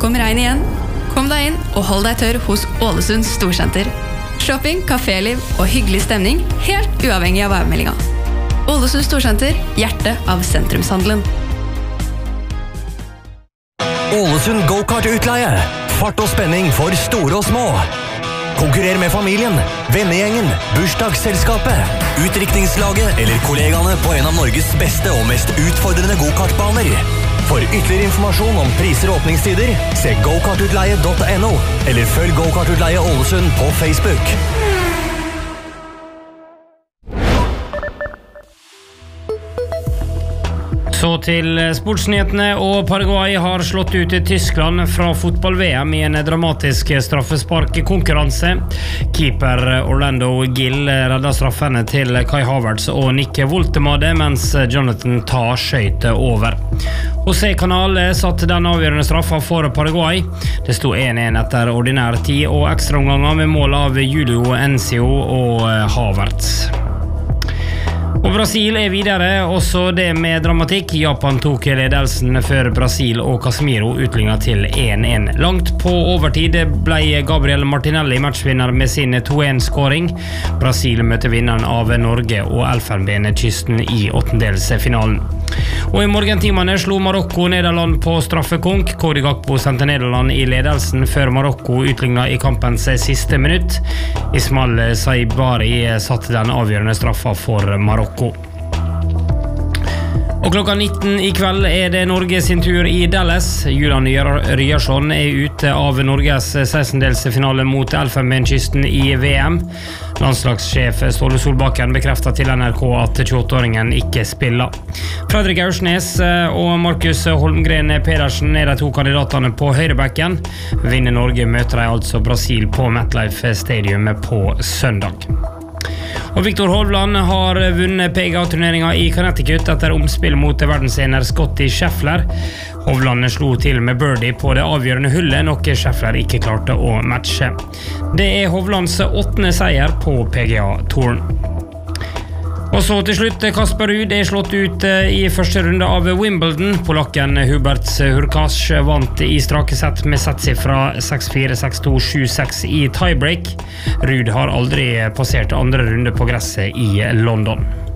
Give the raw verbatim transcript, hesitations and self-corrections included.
kom regn igjen. Kom deg inn og hold deg tørr hos Ålesund Storsenter. Shopping, kaféliv og hyggelig stemning, helt uavhengig av værmeldinga. Ålesund Storsenter, hjertet av sentrumshandelen. Ålesund Go-Kart-utleie. Fart og spenning for store og små. Konkurrer med familien, vennegjengen, bursdagsselskapet, utdrikningslaget eller kollegaene på en av Norges beste og mest utfordrende go-kartbaner. For ytterligere informasjon om priser og åpningstider, se go kart utleie punktum no eller følg Go-Kart-utleie Ålesund på Facebook. Så til sportsnyhetene, og Paraguay har slått ut Tyskland fra fotball-V M i en dramatisk straffesparkkonkurranse. Keeper Orlando Gill redda straffene til Kai Havertz og Nick Woltemade, mens Jonathan Tah skjøt over. José-kanal satt den avgjørende straffa for Paraguay. Det sto en en etter ordinær tid og ekstraomganger med mål av Julio Enzio og Havertz. Og Brasil er videre, også det med dramatikk. Japan tok ledelsen før Brasil og Casemiro utlignet til en en. Langt på overtid ble Gabriel Martinelli matchvinner med sin to en-skåring. Brasil møter vinneren av Norge og Elfenbenskysten i åttendelsfinalen. Og i morgentimene slo Marokko Nederland på straffekonk. Cody Gakpo sendte Nederland i ledelsen før Marokko utlignet i kampens siste minutt. Ismail Saibari satte den avgjørende straffa for Marokko. Og klokka nitten i kveld er det Norge sin tur i Dallas. Julian Ryerson er ute av Norges sekstendelsfinale mot Elfenbenskysten i V M. Landslagssjef Ståle Solbakken bekreftet til N R K at tjueåtte-åringen ikke spiller. Fredrik Aursnes og Markus Holmgren Pedersen er de to kandidatene på høyrebacken. Vinner Norge møter de altså Brasil på MetLife Stadium på søndag. Og Viktor Hovland har vunnet P G A-turneringen i Connecticut etter omspill mot verdensener Scotty Scheffler. Hovland slo til med birdie på det avgjørende hullet, noe Scheffler ikke klarte å matche. Det er Hovlands åttende seier på P G A-touren. Og så til slutt, Kasper Ruud er slått ut i første runde av Wimbledon. Polakken Hubert Hurkacz vant i strake sett med settsifra seks fire, seks to, sju seks i tiebreak. Ruud har aldri passert andre runde på gresset i London.